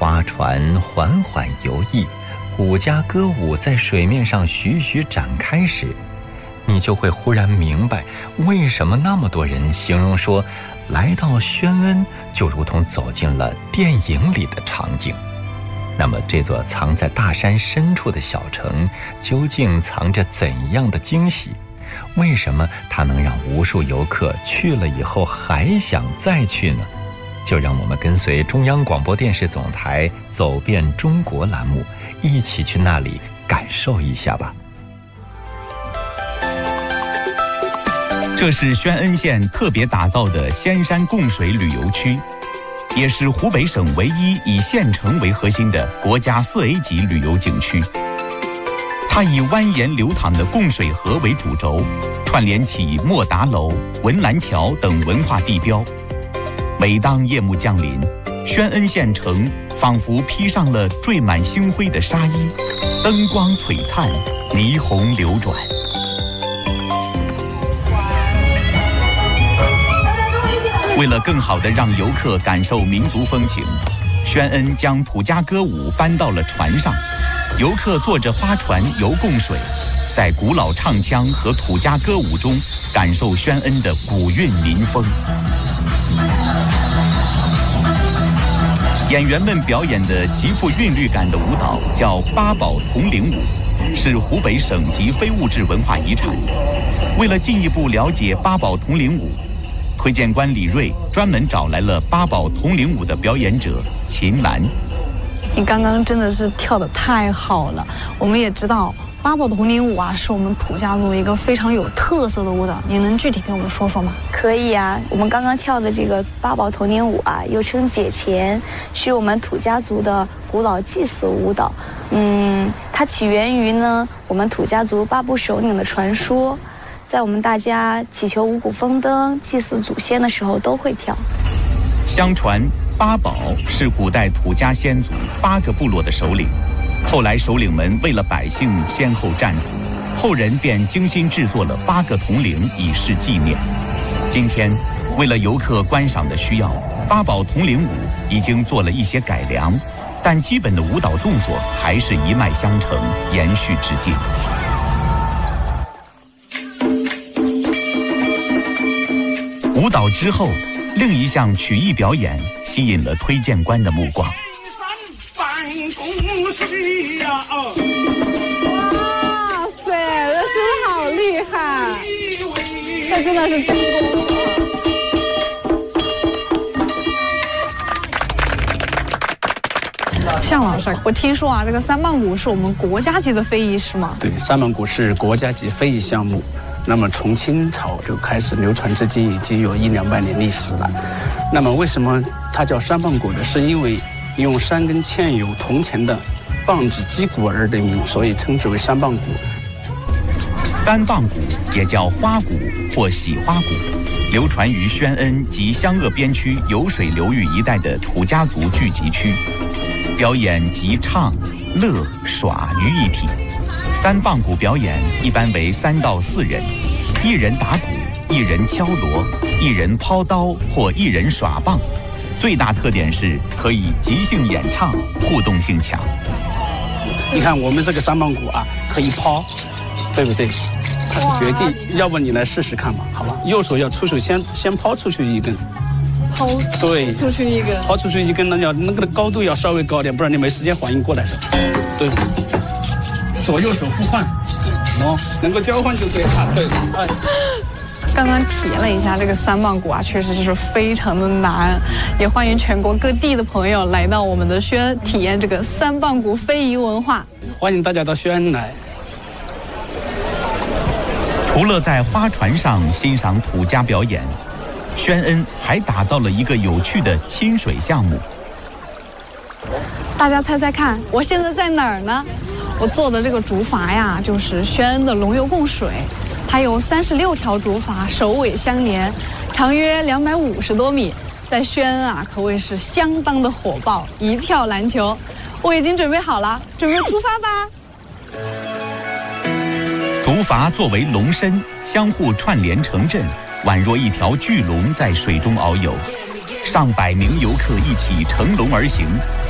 花船缓缓游弋，舞家歌舞在水面上徐徐展开时，你就会忽然明白，为什么那么多人形容说，来到宣恩就如同走进了电影里的场景。那么这座藏在大山深处的小城究竟藏着怎样的惊喜？为什么它能让无数游客去了以后还想再去呢？就让我们跟随中央广播电视总台走遍中国栏目，一起去那里感受一下吧。 这是宣恩县特别打造的仙山贡水旅游区，也是湖北省唯一以县城为核心的国家4A 级旅游景区。它以蜿蜒流淌的贡水河为主轴，串联起莫达楼、文澜桥等文化地标。每当夜幕降临，宣恩县城仿佛披上了缀满星辉的纱衣，灯光璀璨，霓虹流转。为了更好地让游客感受民族风情，宣恩将土家歌舞搬到了船上，游客坐着花船游贡水，在古老唱腔和土家歌舞中感受宣恩的古韵民风。演员们表演的极富韵律感的舞蹈叫八宝铜铃舞，是湖北省级非物质文化遗产。为了进一步了解八宝铜铃舞，推荐官李瑞专门找来了八宝铜铃舞的表演者秦岚。 你刚刚真的是跳得太好了。我们也知道八宝铜铃舞啊，是我们土家族一个非常有特色的舞蹈，你能具体跟我们说说吗？ 可以啊，我们刚刚跳的这个八宝铜铃舞啊，又称解钱，是我们土家族的古老祭祀舞蹈。它起源于呢我们土家族八部首领的传说，在我们大家祈求五谷丰登、祭祀祖先的时候都会跳。 相传八宝是古代土家先祖8个部落的首领，后来首领们为了百姓先后战死，后人便精心制作了8个铜铃以示纪念。今天为了游客观赏的需要，八宝铜铃舞已经做了一些改良，但基本的舞蹈动作还是一脉相承，延续至今。舞蹈之后，另一项曲艺表演吸引了推荐官的目光。 哇塞，这师傅好厉害，这真的是真功夫。向老师，我听说啊，这个三棒鼓是我们国家级的非遗，是吗？ 对，三棒鼓是国家级非遗项目。那么从清朝就开始流传至今，已经有100-200年历史了。那么为什么它叫三棒鼓呢？是因为用3根嵌有铜钱的棒子击鼓而得名，所以称之为三棒鼓。 三棒鼓也叫花鼓或喜花鼓，流传于宣恩及湘鄂边区有水流域一带的土家族聚集区，表演集唱、乐、耍于一体。三棒鼓表演一般为3到4人，1人打鼓，1人敲锣，1人抛刀或1人耍棒。最大特点是可以即兴演唱，互动性强。 你看我们这个三棒鼓啊，可以抛，对不对？它是绝技，要不你来试试看吧，好吧？右手要出手先抛出去1根， 抛对， 出去1根， 抛出去1根，那个高度要稍微高点，不然你没时间反应过来的。对。左右手互换，能够交换就对了。对， 刚刚体验了一下这个三棒鼓啊，确实是非常的难，也欢迎全国各地的朋友来到我们的宣恩体验这个三棒鼓非遗文化。 欢迎大家到宣恩来。 除了在花船上欣赏土家表演，宣恩还打造了一个有趣的亲水项目。 大家猜猜看，我现在在哪儿呢？我坐的这个竹筏呀，就是宣恩的龙游贡水，它有36条竹筏，首尾相连，长约250多米，在宣恩啊可谓是相当的火爆，一票难求。我已经准备好了，准备出发吧。 竹筏作为龙身，相互串联成阵，宛若一条巨龙在水中遨游，上百名游客一起乘龙而行。